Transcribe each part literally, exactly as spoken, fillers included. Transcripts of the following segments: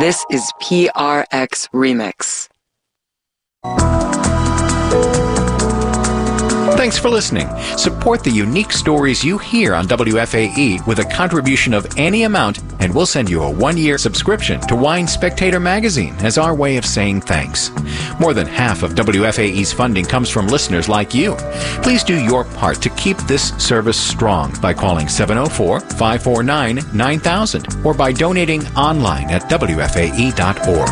This is P R X Remix. Thanks for listening. Support the unique stories you hear on W F A E with a contribution of any amount, and we'll send you a one-year subscription to Wine Spectator magazine as our way of saying thanks. More than half of W F A E's funding comes from listeners like you. Please do your part to keep this service strong by calling seven oh four, five four nine, nine thousand or by donating online at W F A E dot org.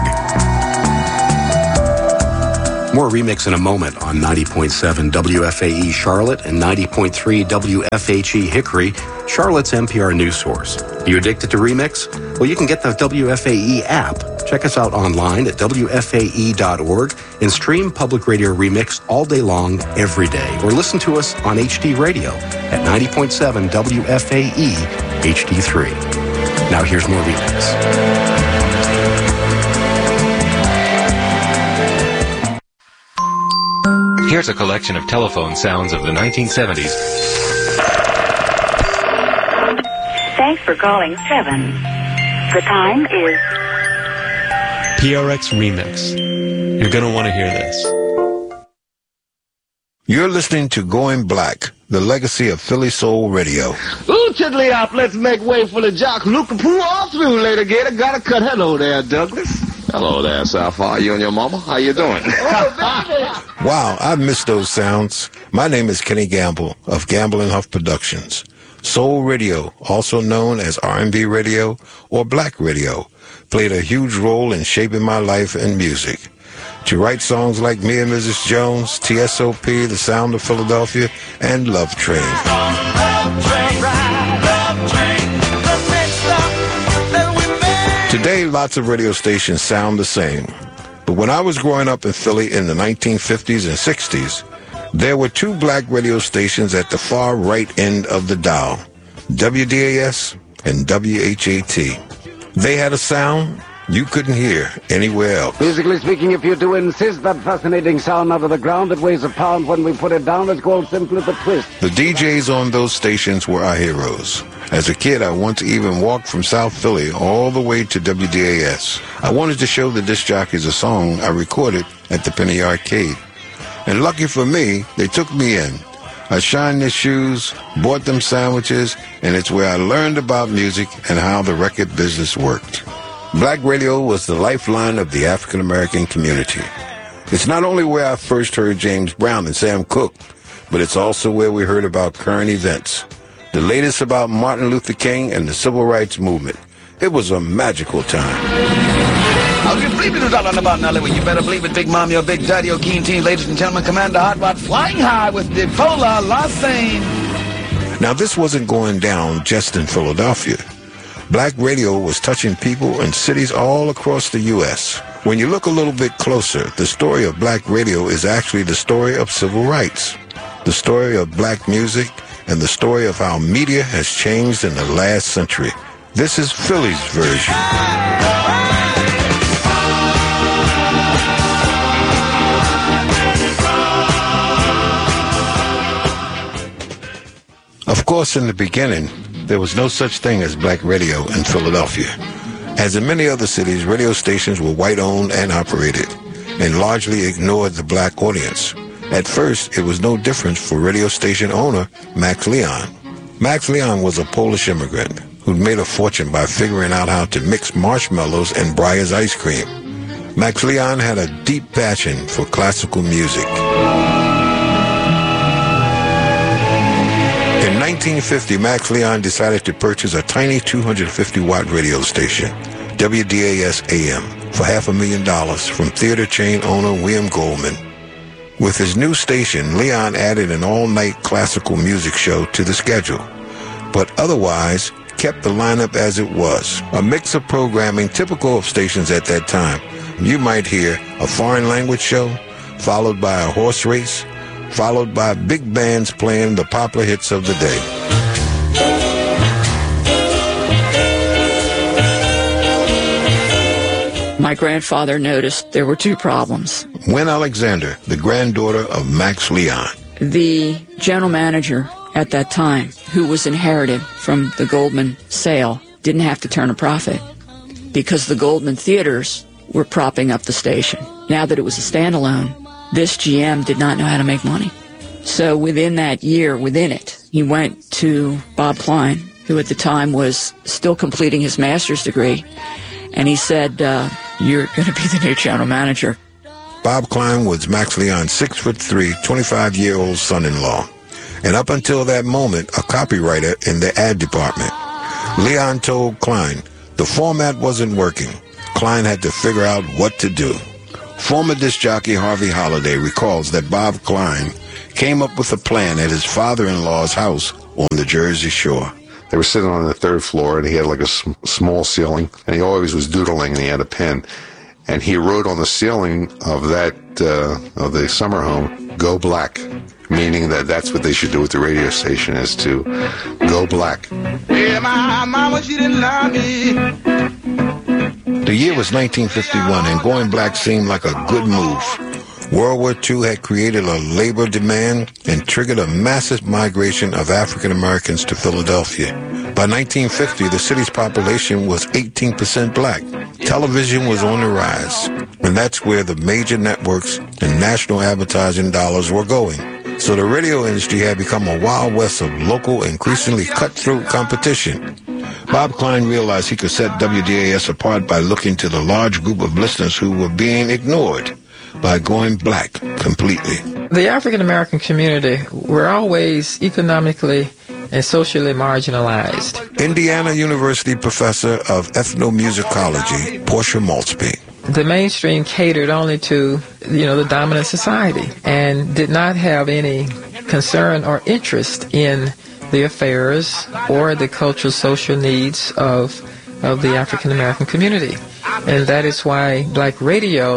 More Remix in a moment on ninety point seven W F A E Charlotte and ninety point three W F H E Hickory, Charlotte's N P R news source. Are you addicted to Remix? Well, you can get the W F A E app. Check us out online at W F A E dot org and stream Public Radio Remix all day long, every day. Or listen to us on H D Radio at ninety point seven W F A E H D three. Now here's more Remix. Here's a collection of telephone sounds of the nineteen seventies. Thanks for calling seven. The time is P R X Remix. You're going to want to hear this. You're listening to Going Black, the legacy of Philly Soul Radio. Ooh, tiddly up, let's make way for the jock. Look poo all through later, Gator. Gotta cut. Hello there, Douglas. Hello there, Sapphire. You and your mama? How you doing? Wow, I've missed those sounds. My name is Kenny Gamble of Gamble and Huff Productions. Soul Radio, also known as R and B radio or black radio, played a huge role in shaping my life and music. To write songs like Me and Missus Jones, T S O P, The Sound of Philadelphia, and Love Train. Today, lots of radio stations sound the same. But when I was growing up in Philly in the nineteen fifties and sixties, there were two black radio stations at the far right end of the dial, W D A S and W H A T. They had a sound you couldn't hear anywhere else. Musically speaking, if you do insist, that fascinating sound out of the ground that weighs a pound when we put it down is called simply the twist. The D Js on those stations were our heroes. As a kid, I once even walked from South Philly all the way to W D A S. I wanted to show the disc jockeys a song I recorded at the Penny Arcade. And lucky for me, they took me in. I shined their shoes, bought them sandwiches, and it's where I learned about music and how the record business worked. Black radio was the lifeline of the African American community. It's not only where I first heard James Brown and Sam Cooke, but it's also where we heard about current events. The latest about Martin Luther King and the Civil Rights Movement. It was a magical time. I'll just believe it was all on about Nelly. Well, you better believe it, Big Mom, your Big Daddy, your Keen Teen, ladies and gentlemen, Commander Hot Rod, flying high with the Polar Lassane. Now, this wasn't going down just in Philadelphia. Black radio was touching people in cities all across the U S When you look a little bit closer, the story of black radio is actually the story of civil rights, the story of black music, and the story of how media has changed in the last century. This is Philly's version. Of course, in the beginning, there was no such thing as black radio in Philadelphia. As in many other cities, radio stations were white-owned and operated, and largely ignored the black audience. At first, it was no different for radio station owner Max Leon. Max Leon was a Polish immigrant who'd made a fortune by figuring out how to mix marshmallows and Breyer's ice cream. Max Leon had a deep passion for classical music. In nineteen fifty, Max Leon decided to purchase a tiny two hundred fifty watt radio station, W D A S A M, for half a million dollars from theater chain owner William Goldman. With his new station, Leon added an all-night classical music show to the schedule, but otherwise kept the lineup as it was, a mix of programming typical of stations at that time. You might hear a foreign language show, followed by a horse race, followed by big bands playing the popular hits of the day. My grandfather noticed there were two problems. Gwen Alexander, the granddaughter of Max Leon. The general manager at that time, who was inherited from the Goldman sale, didn't have to turn a profit. because the Goldman Theaters were propping up the station. Now that it was a standalone, this G M did not know how to make money. So within that year, within it, he went to Bob Klein, who at the time was still completing his master's degree, and he said, uh, you're going to be the new general manager. Bob Klein was Max Leon's six foot three, twenty-five-year-old son-in-law, and up until that moment, a copywriter in the ad department. Leon told Klein the format wasn't working. Klein had to figure out what to do. Former disc jockey Harvey Holliday recalls that Bob Klein came up with a plan at his father-in-law's house on the Jersey Shore. They were sitting on the third floor, and he had like a sm- small ceiling, and he always was doodling, and he had a pen. And he wrote on the ceiling of that, uh, of the summer home, "Go Black," meaning that that's what they should do with the radio station, is to go black. Yeah, my mama, she didn't love me. The year was nineteen fifty-one, and going black seemed like a good move. World War Two had created a labor demand and triggered a massive migration of African Americans to Philadelphia. By nineteen fifty, the city's population was eighteen percent black. Television was on the rise, and that's where the major networks and national advertising dollars were going. So the radio industry had become a wild west of local, increasingly cutthroat competition. Bob Klein realized he could set W D A S apart by looking to the large group of listeners who were being ignored, by going black completely. The African American community were always economically and socially marginalized. Indiana University professor of ethnomusicology, Portia Maltsby. The mainstream catered only to, you know, the dominant society and did not have any concern or interest in the affairs or the cultural social needs of of the African American community. And that is why black radio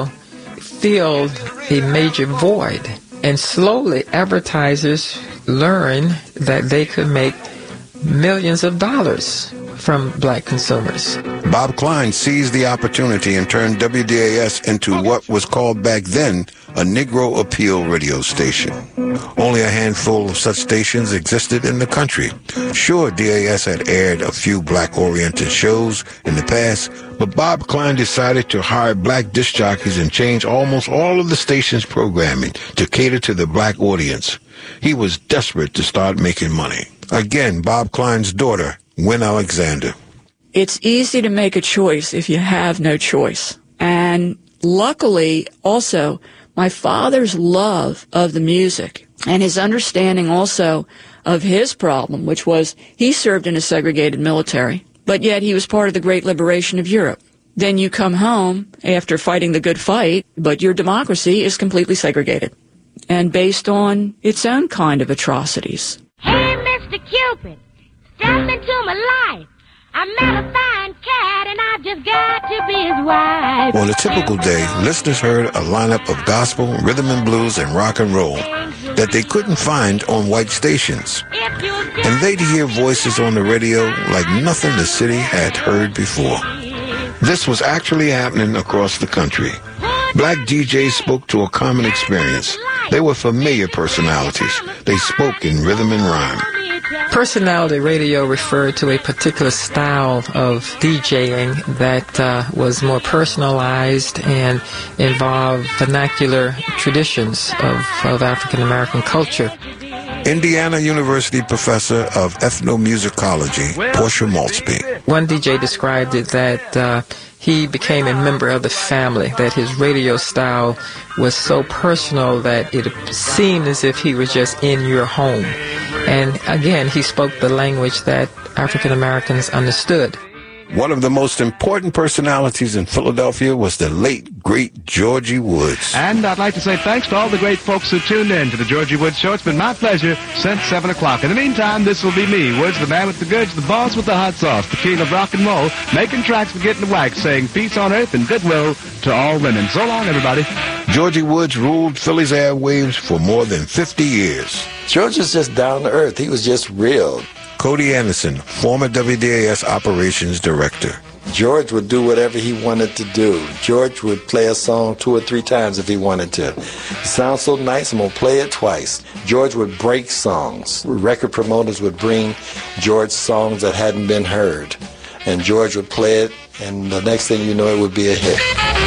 filled a major void. And slowly advertisers learned that they could make millions of dollars from black consumers. Bob Klein seized the opportunity and turned W D A S into what was called back then a Negro Appeal radio station. Only a handful of such stations existed in the country. Sure, D A S had aired a few black-oriented shows in the past, but Bob Klein decided to hire black disc jockeys and change almost all of the station's programming to cater to the black audience. He was desperate to start making money. Again, Bob Klein's daughter, Wynn Alexander. It's easy to make a choice if you have no choice. And luckily, also, my father's love of the music and his understanding also of his problem, which was he served in a segregated military, but yet he was part of the Great Liberation of Europe. Then you come home after fighting the good fight, but your democracy is completely segregated and based on its own kind of atrocities. Hey, Mister Cupid, step into my life. I met a fine cat and I just got to be his wife. On a typical day, listeners heard a lineup of gospel, rhythm and blues, and rock and roll that they couldn't find on white stations. And they'd hear voices on the radio like nothing the city had heard before. This was actually happening across the country. Black D Js spoke to a common experience. They were familiar personalities. They spoke in rhythm and rhyme. Personality radio referred to a particular style of DJing that uh, was more personalized and involved vernacular traditions of, of African American culture. Indiana University professor of ethnomusicology, Portia Maltsby. One D J described it that uh, he became a member of the family, that his radio style was so personal that it seemed as if he was just in your home. And again, he spoke the language that African Americans understood. One of the most important personalities in Philadelphia was the late, great Georgie Woods. And I'd like to say thanks to all the great folks who tuned in to the Georgie Woods Show. It's been my pleasure since seven o'clock. In the meantime, this will be me, Woods, the man with the goods, the boss with the hot sauce, the king of rock and roll, making tracks for getting the wax, saying peace on earth and goodwill to all women. So long, everybody. Georgie Woods ruled Philly's airwaves for more than fifty years. George was just down to earth. He was just real. Cody Anderson, former W D A S operations director. George would do whatever he wanted to do. George would play a song two or three times if he wanted to. It sounds so nice, I'm going to play it twice. George would break songs. Record promoters would bring George songs that hadn't been heard. and George would play it, and the next thing you know, it would be a hit.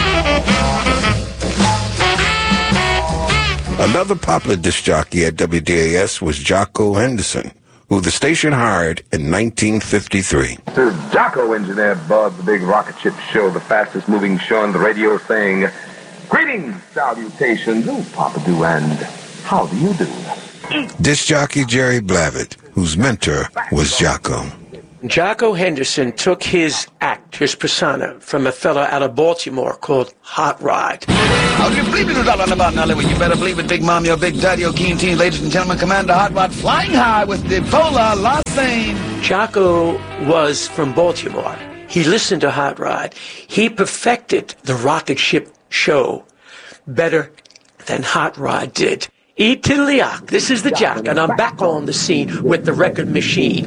Another popular disc jockey at W D A S was Jocko Henderson, who the station hired in nineteen fifty-three. This is Jocko, Engineer Bud, the big rocket ship show, the fastest moving show on the radio, saying, greetings, salutations, oh, Papa Do, and how do you do? Disc jockey Jerry Blavat, whose mentor was Jocko. Jocko Henderson took his act, his persona, from a fellow out of Baltimore called Hot Rod. How do you believe it was all on about now, You better believe it, Big Mom, your Big Daddy, your Keen Teen, ladies and gentlemen, Commander Hot Rod, flying high with the Polar Lassane. Jocko was from Baltimore. He listened to Hot Rod. He perfected the rocket ship show better than Hot Rod did. E tiddly-ock, this is the Jock, and I'm back on the scene with the record machine.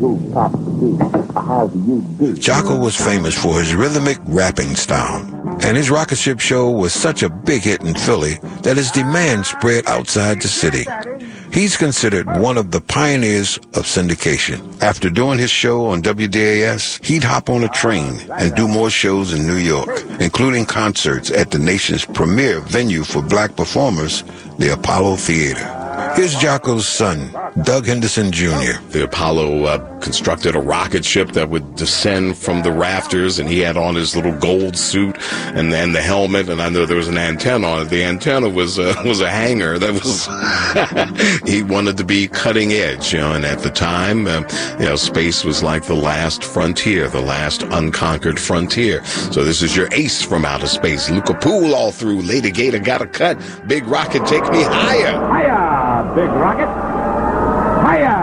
Jocko was famous for his rhythmic rapping style, and his rocket ship show was such a big hit in Philly that his demand spread outside the city. He's considered one of the pioneers of syndication. After doing his show on W D A S, he'd hop on a train and do more shows in New York, including concerts at the nation's premier venue for black performers, the Apollo Theater. Here's Jocko's son, Doug Henderson Junior The Apollo uh, constructed a rocket ship that would descend from the rafters, and he had on his little gold suit and then the helmet, and I know there was an antenna on it. The antenna was uh, was a hanger that was he wanted to be cutting edge, you know, and at the time, uh, you know, space was like the last frontier, the last unconquered frontier. So this is your ace from outer space. Luca Pool all through. Lady Gator got a cut. Big rocket, take me higher. Higher! Big rocket. Hiya!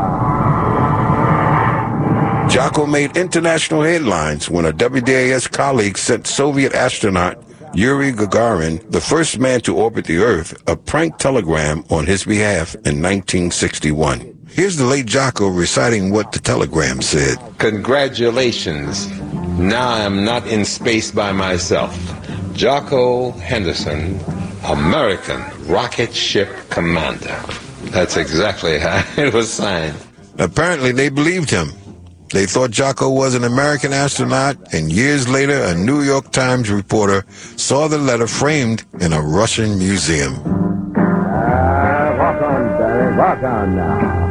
Jocko made international headlines when a W D A S colleague sent Soviet astronaut Yuri Gagarin, the first man to orbit the Earth, a prank telegram on his behalf in nineteen sixty-one. Here's the late Jocko reciting what the telegram said. Congratulations. Now I'm not in space by myself. Jocko Henderson, American rocket ship commander. That's exactly how it was signed. Apparently they believed him. They thought Jocko was an American astronaut, and years later a New York Times reporter saw the letter framed in a Russian museum. Uh, walk on, Barry. Walk on now.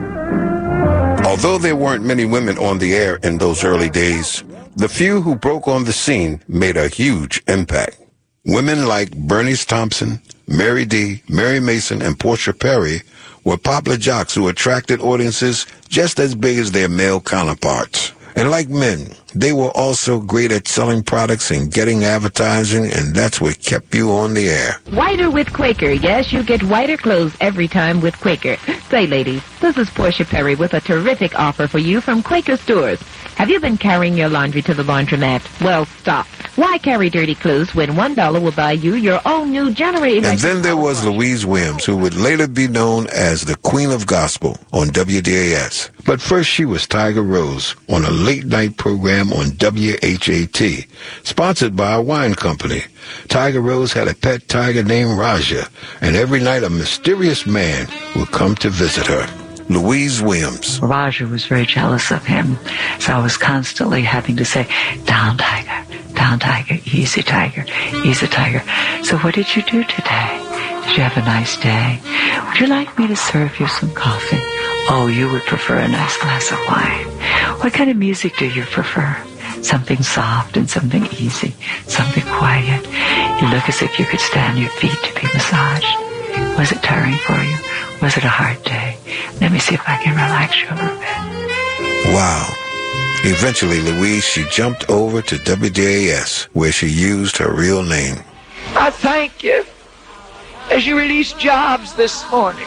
Ho! Although there weren't many women on the air in those early days, the few who broke on the scene made a huge impact. Women like Bernice Thompson, Mary D., Mary Mason, and Portia Perry were popular jocks who attracted audiences just as big as their male counterparts. And like men, they were also great at selling products and getting advertising, and that's what kept you on the air. Whiter with Quaker. Yes, you get whiter clothes every time with Quaker. Say, ladies, this is Portia Perry with a terrific offer for you from Quaker Stores. Have you been carrying your laundry to the laundromat? Well, stop. Why carry dirty clothes when one dollar will buy you your own new generator? And then there was Louise Williams, who would later be known as the Queen of Gospel on W D A S. But first she was Tiger Rose on a late-night program on W H A T, sponsored by a wine company. Tiger Rose had a pet tiger named Raja, and every night a mysterious man would come to visit her. Louise Williams. Raja was very jealous of him, so I was constantly having to say, down, Tiger, down, Tiger, easy, Tiger, easy, Tiger. So what did you do today? Did you have a nice day? Would you like me to serve you some coffee? Oh, you would prefer a nice glass of wine. What kind of music do you prefer? Something soft and something easy, something quiet. You look as if you could stand your feet to be massaged. Was it tiring for you? Was it a hard day? Let me see if I can relax you a little bit. Wow. Eventually, Louise, she jumped over to W D A S, where she used her real name. I thank you as you release jobs this morning.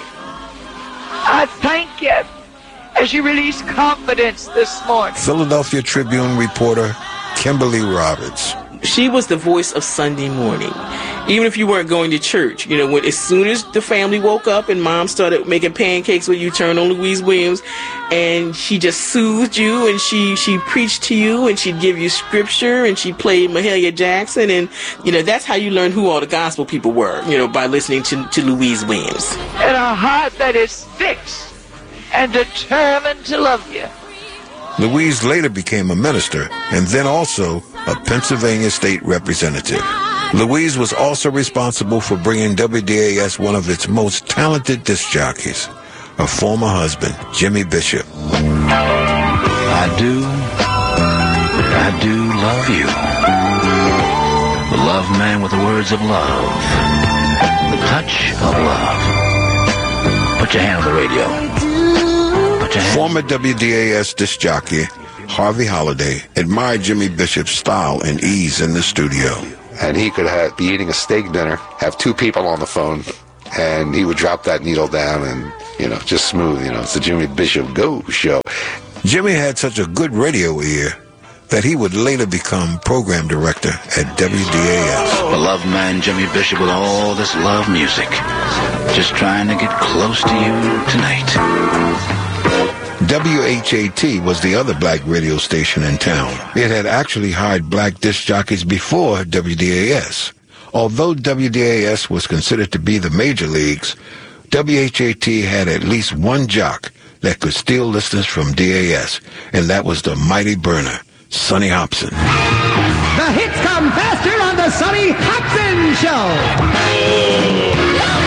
I thank you as you release confidence this morning. Philadelphia Tribune reporter Kimberly Roberts. She was the voice of Sunday morning. Even if you weren't going to church, you know, when as soon as the family woke up and mom started making pancakes, when you turned on Louise Williams, and she just soothed you, and she she preached to you, and she'd give you scripture, and she played Mahalia Jackson, and you know that's how you learned who all the gospel people were, you know, by listening to to Louise Williams. And a heart that is fixed and determined to love you. Louise later became a minister and then also a Pennsylvania state representative. Louise was also responsible for bringing W D A S one of its most talented disc jockeys, her former husband, Jimmy Bishop. I do, I do love you. The love man with the words of love, the touch of love. Put your hand on the radio. Former W D A S disc jockey Harvey Holliday admired Jimmy Bishop's style and ease in the studio. And he could have, be eating a steak dinner, have two people on the phone, and he would drop that needle down and, you know, just smooth, you know, it's the Jimmy Bishop Go show. Jimmy had such a good radio ear that he would later become program director at W D A S. Beloved man Jimmy Bishop with all this love music. Just trying to get close to you tonight. W H A T was the other black radio station in town. It had actually hired black disc jockeys before W D A S. Although W D A S was considered to be the major leagues, W H A T had at least one jock that could steal listeners from D A S, and that was the mighty burner, Sonny Hopson. The hits come faster on the Sonny Hopson Show.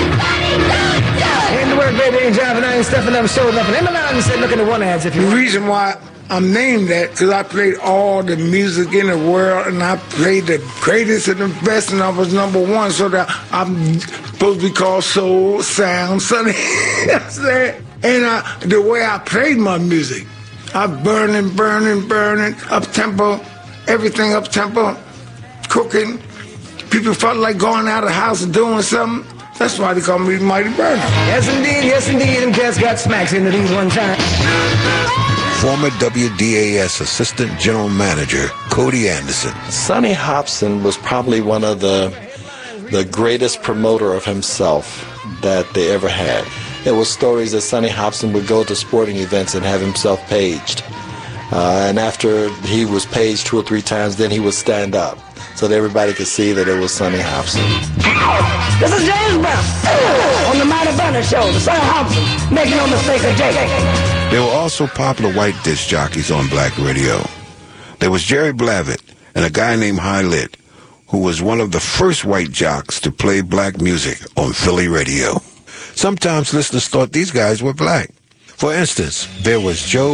In the work, baby, and driving, I ain't stuffing up, showing up, and Eminem said, look at the one ads if you The reason why I'm named that, because I played all the music in the world, and I played the greatest and the best, and I was number one, so that I'm supposed to be called Soul Sound Sonny. And I, the way I played my music, I burning, burning, burning, up-tempo, everything up-tempo, cooking. People felt like going out of the house and doing something. That's why they call me Mighty Burner. Yes, indeed, yes, indeed, and cats got smacks into these one time. Former W D A S Assistant General Manager Cody Anderson. Sonny Hopson was probably one of the the greatest promoter of himself that they ever had. There were stories that Sonny Hopson would go to sporting events and have himself paged. Uh, and after he was paged two or three times, then he would stand up so that everybody could see that it was Sonny Hopson. This is James Brown on the Mighty Burner Show. The Sonny Hopson, make no mistake of J J. There were also popular white disc jockeys on black radio. There was Jerry Blavitt and a guy named High Lit, who was one of the first white jocks to play black music on Philly radio. Sometimes listeners thought these guys were black. For instance, there was Joe